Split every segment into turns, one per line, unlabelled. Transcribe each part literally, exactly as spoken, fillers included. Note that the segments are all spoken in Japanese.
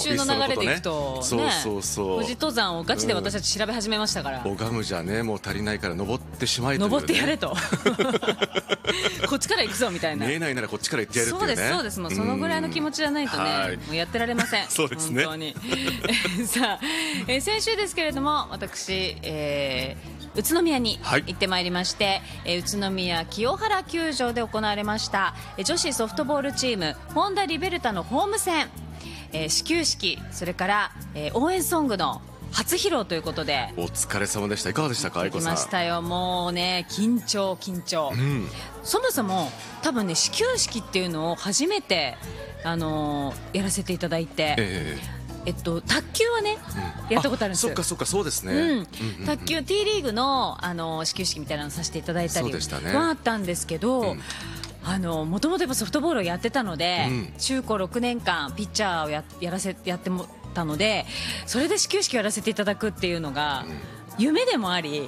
週の流れでいくとね、
そうそうそう、
富士登山をガチで私たち調べ始めましたから、
拝むじゃねもう足りないから登ってしまいという、ね、
登ってやれとこっちから行くぞみたいな、
見えないならこっちから行ってやるっていうね。
そうですそうです、もうそのぐらいの気持ちじゃないとね、もうやってられません
そうですね、
本当にさあ、えー、先週ですけれども私、えー、宇都宮に行ってまいりまして、はい、えー、宇都宮清原球場で行われました女子ソフトボールチームホンダリベルタのホーム戦、えー、始球式、それから、えー、応援ソングの初披露ということで、
お疲れ様でした。いかがでしたか、愛子さん。
来ましたよ、もうね、緊張緊張、うん、そもそも多分ね、始球式っていうのを初めて、あのー、やらせていただいて、えーえっと、卓球はね、うん、やったことあるんですよ。
そっかそっか、そうですね、
うん、卓球 T リーグの、あの始球式みたいなのさせていただいたりはあったんですけど、あのもともとソフトボールをやってたので、うん、中高ろくねんかんピッチャーを や, やらせやってもたので、それで始球式をやらせていただくっていうのが夢でもあり、うん、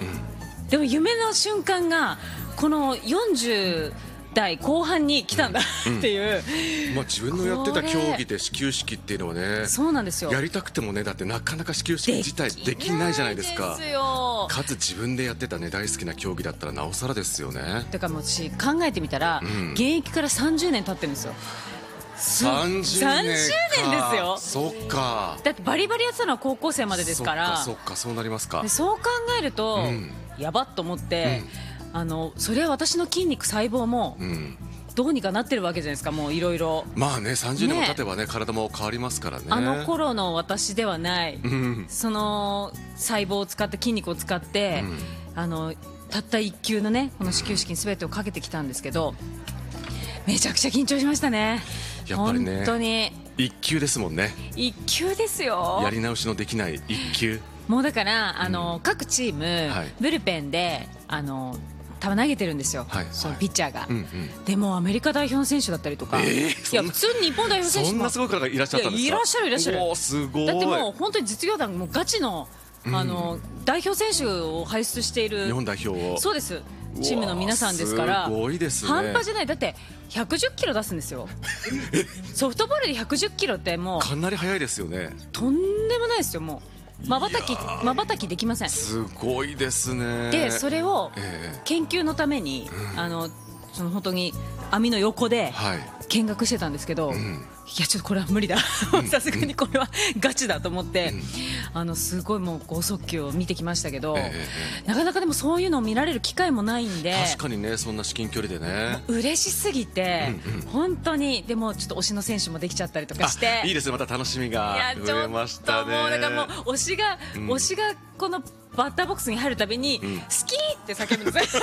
でも夢の瞬間がこのよんじゅう代後半に来たんだっていう、
うん、まあ、自分のやってた競技で始球式っていうのはね、
そうなんですよ、
やりたくてもね、だってなかなか始球式自体できないじゃないですか。
ですよ、
かつ自分でやってたね、大好きな競技だったらなおさらですよね。
だからもう私考えてみたら、うん、現役からさんじゅうねん経ってるんですよ。
さんじゅうねんか、さんじゅうねん
ですよ。
そっか、
だってバリバリやってたのは高校生までですから。
そっかそっか、そうなりますか。
でそう考えると、うん、やばっと思って、うん、あのそれは私の筋肉細胞も、うん、どうにかなってるわけじゃないですか。もういろいろ、まあね、さんじゅうねんも経てば ね, ね体も変わりますからね。あの頃の私ではない、うん、その細胞を使って筋肉を使って、うん、あのたったいっ球のね、この始球式に全てをかけてきたんですけど、めちゃくちゃ緊張しましたね。やっぱりね、本当にいっ球ですもんね。いっ球ですよ。やり直しのできないいっ球。もうだからあの、うん、各チーム、はい、ブルペンであの球投げてるんですよ、はい、そのピッチャーが、はい、うんうん、でもアメリカ代表の選手だったりとか、えー、いや普通に日本代表選手もそんなすごい方がいらっしゃったんですか。いらっしゃるいらっしゃる。おすごい。だってもう本当に実業団もうガチの、あの、うん、代表選手を輩出している日本代表を、そうです、チームの皆さんですから、すごいですね。半端じゃない。だってひゃくじゅっキロ出すんですよソフトボールでひゃくじゅっキロってもうかなり速いですよね。とんでもないですよ。もうまばたきまばたきできません。すごいですね。でそれを研究のために、えー、あのその本当に網の横で見学してたんですけど、はい、うん、いやちょっとこれは無理ださすがにこれはガチだと思って、うん、あのすごいもう剛速球を見てきましたけど、えー、なかなかでもそういうのを見られる機会もないんで、確かにね、そんな至近距離でね嬉しすぎて、うんうん、本当に。でもちょっと推しの選手もできちゃったりとかして、いいですね、また楽しみが増えましたね。いやちょっともうだからもう推しが、うん、推しがこのバッターボックスに入るたびに、うん、好きって叫ぶんです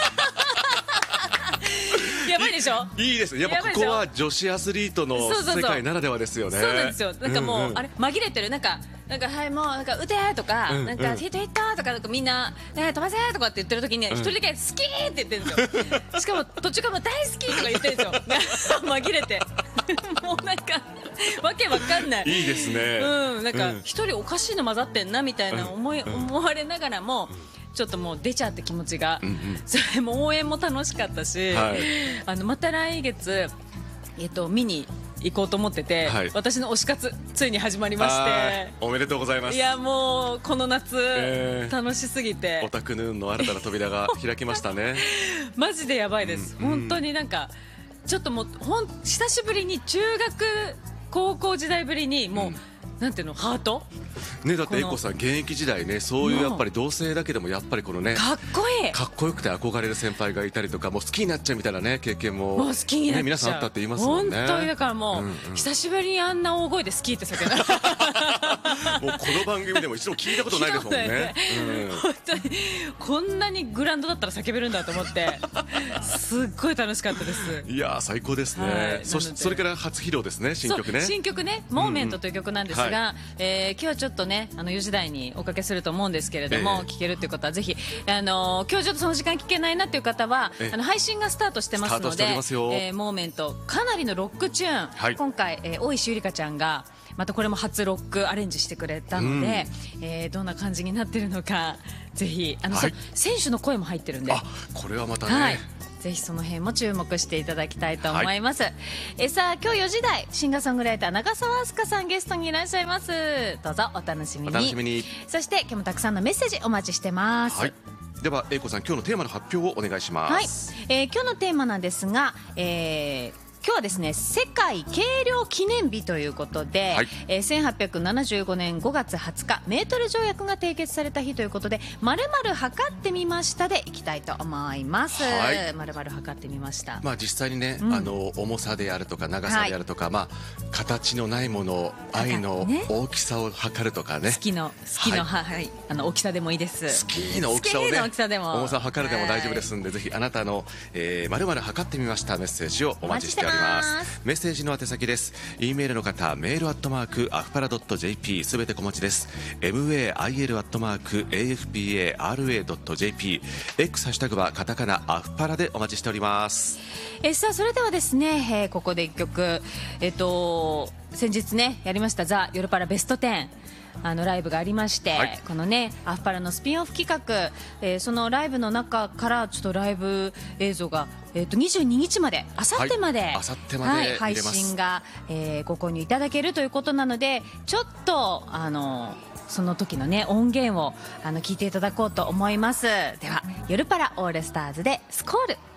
やばいでしょ。いいですね。やっぱここは女子アスリートの世界ならではですよね。そうなんですよ。なんかもう、うんうん、あれ紛れてる、なんかなんかはいもうなんか打てとか、うんうん、なんかヒットヒットとか、なんかみんな、ね、飛ばせとかって言ってる時に一、うん、人だけ好きって言ってるんですよしかも途中からも大好きとか言ってるんですよ紛れてもうなんかわけわかんない。いいですね。うん、なんか一人おかしいの混ざってんなみたいな思い、うん、思われながらも、ちょっともう出ちゃって気持ちが、うんうん、それも応援も楽しかったし、はい、あのまた来月、えっと、見に行こうと思ってて、はい、私の推し活ついに始まりまして、おめでとうございます。いやもうこの夏、えー、楽しすぎてオタクヌーンの新たな扉が開きましたねマジでやばいです、うん、本当になんかちょっともうほん久しぶりに中学高校時代ぶりにもう、うん、なんていうの、ハートね。だってエコさん現役時代ね、そういうやっぱり同性だけでもやっぱりこのね、かっこいい、かっこよくて憧れる先輩がいたりとか、もう好きになっちゃうみたいなね経験も、もう好きになっちゃう、ね、皆さんあったって言いますもんね。本当にだからもう、うんうん、久しぶりにあんな大声で好きって叫んだもうこの番組でも一度聞いたことないですもんねうん、本当にこんなにグラウンドだったら叫べるんだと思ってすっごい楽しかったです。いや最高ですね、はい、そ, それから初披露ですね、新曲ね。新曲ね、モーメントという曲なんですが、うんうん、はい、えー、今日はちょっとね、あのよじ台におかけすると思うんですけれども、えー、聞けるっていうことはぜひ、あのー、今日ちょっとその時間聞けないなっていう方は、えー、あの配信がスタートしてますので、えー、モーメントかなりのロックチューン、はい、今回、えー、大石ゆりかちゃんがまたこれも初ロックアレンジしてくれたので、うん、えー、どんな感じになってるのかぜひあの、はい、選手の声も入ってるんで、
あ、これはまたね、はい、
ぜひその辺も注目していただきたいと思います、はい、えさあ今日よじ台シンガーソングライター長澤明日香さんゲストにいらっしゃいます。どうぞお楽しみに。
お楽しみに。
そして今日もたくさんのメッセージお待ちしてます、
はい、では英子さん今日のテーマの発表をお願いします。
はい、えー、今日のテーマなんですが、えー今日はですね世界軽量記念日ということで、はい、えー、せんはっぴゃくななじゅうごねんごがつはつかメートル条約が締結された日ということで、丸々測ってみましたでいきたいと思います。はい、丸々測ってみました。
まあ、実際にね、うん、あの重さであるとか長さであるとか、はい、まあ、形のないもの、愛の大きさを測るとかね、
好きの好きの、はいはい、あの大きさでもいいです。
好きの大きさをね、重さを測るでも大丈夫ですんで、ぜひあなたの、えー、丸々測ってみましたメッセージをお待ちしております。メッセージの宛先です。 E メールの方、メールアットマークアフパラドット ジェーピー すべて小文字です。 メール アットマーク エーエフピーエーアールエー ドット ジェーピー X ハッシュタグはカタカナアフパラでお待ちしております。
えさあそれではですね、えー、ここでいっきょく、えっと先日ねやりましたザ・ヨルパラベストテンあのライブがありまして、はい、このねアフパラのスピンオフ企画、えー、そのライブの中からちょっとライブ映像が、えー、とにじゅうににちまであさってまで、はい、
あさってまで、はい、
配信が、えー、ご購入いただけるということなので、ちょっとあのその時のね音源をあの聞いていただこうと思います。ではヨルパラオールスターズでスコール。